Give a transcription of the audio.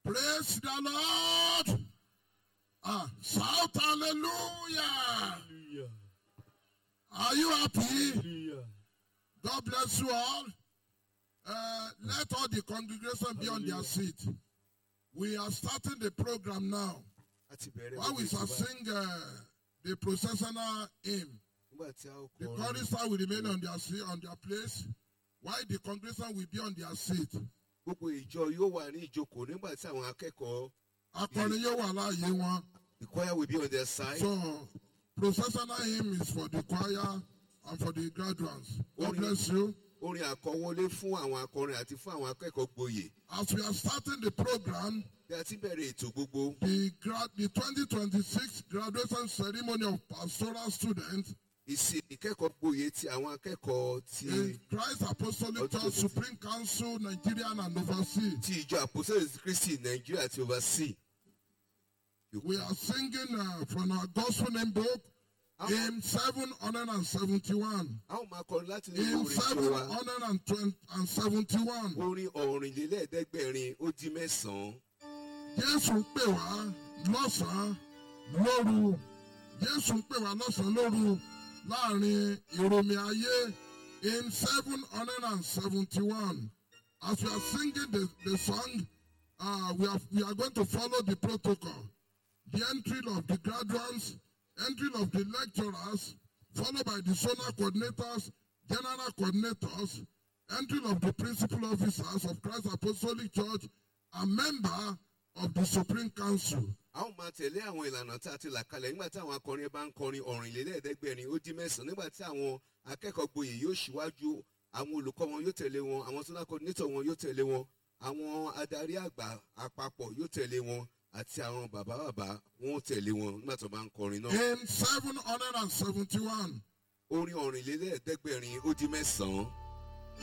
Praise the Lord. Shout hallelujah. Are you happy? God bless you all. Let all the congregation be on their seat. We are starting the program now. While we shall sing the processional hymn, the chorister will remain on their seat, on their place, while the congregation will be on their seat. The choir will be on their side. So, processional hymn is for the choir and for the graduates. God bless you. As we are starting the program, the 2026 graduation ceremony of pastoral students in Christ Apostolic Church Supreme Council, Nigerian and overseas. We are singing from our gospel name book, Hymn 771. Hymn 771. Jésù ń pè wá lọ́sàn-án lóru. Jésù ń pè wá lọ́sàn-án lóru láàrin ìròmì ayé. Hymn 771. As we are singing the song, we are going to follow the protocol. The entry of the graduates, entry of the lecturers, followed by the zonal coordinators, general coordinators, entry of the principal officers of Christ Apostolic Church, a member of the Supreme Council. Àwọn máa tẹ̀lé àwọn ìlànà tá a ti là kalẹ̀ nígbà tí àwọn akọrin bá ń kọrin ọ̀rìnlélẹ́ẹ̀ẹ́dẹ́gbẹ̀rin ó dín mẹ́sàn-án nígbà tí àwọn akẹ́kọ̀ọ́ gboyè yóò ṣíwájú àwọn olùkọ́ wọn yóò tẹ̀lé wọn àwọn zonal coordinator wọn yóò tẹ̀lé wọn àwọn adarí àgbà àpapọ̀ yóò tẹ̀lé wọn àti àwọn bàbá wọn ó tẹ̀lé wọn nígbà tó bá ń kọrin náà. Hymn 771. Orin ọ̀rìnlélẹ́ẹ̀ẹ́dẹ́gbẹ̀rin ó dín mẹ́sàn-án.